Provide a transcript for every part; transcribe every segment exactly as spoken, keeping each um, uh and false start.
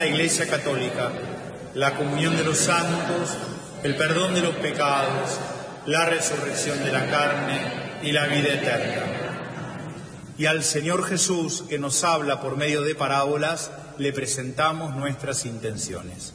Iglesia Católica, la comunión de los santos, el perdón de los pecados, la resurrección de la carne y la vida eterna. Y al Señor Jesús, que nos habla por medio de parábolas, le presentamos nuestras intenciones.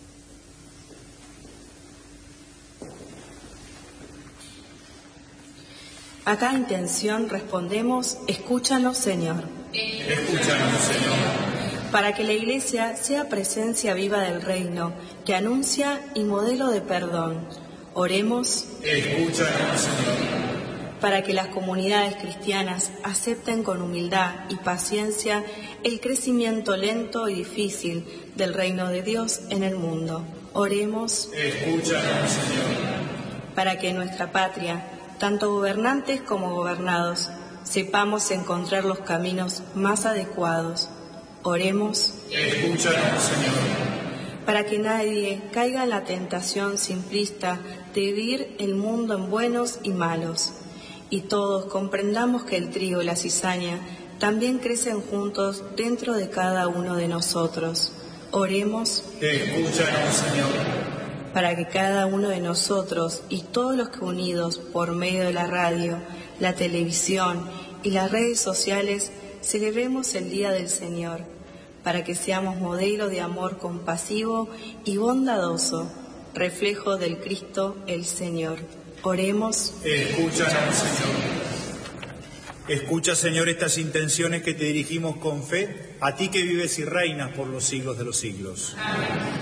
A cada intención respondemos: escúchanos, Señor. Escúchanos, Señor. Para que la Iglesia sea presencia viva del reino, que anuncia y modelo de perdón, oremos. Escúchanos, Señor. Para que las comunidades cristianas acepten con humildad y paciencia el crecimiento lento y difícil del reino de Dios en el mundo, oremos. Escúchanos, Señor. Para que en nuestra patria, tanto gobernantes como gobernados, sepamos encontrar los caminos más adecuados, oremos. Escúchanos, Señor. Para que nadie caiga en la tentación simplista de dividir el mundo en buenos y malos, y todos comprendamos que el trigo y la cizaña también crecen juntos dentro de cada uno de nosotros. Oremos. Escúchanos, Señor. Para que cada uno de nosotros y todos los que unidos por medio de la radio, la televisión y las redes sociales celebremos el Día del Señor, para que seamos modelo de amor compasivo y bondadoso, reflejo del Cristo el Señor. Oremos. Escúchanos, Señor. Escucha, Señor, estas intenciones que te dirigimos con fe, a ti que vives y reinas por los siglos de los siglos. Amén.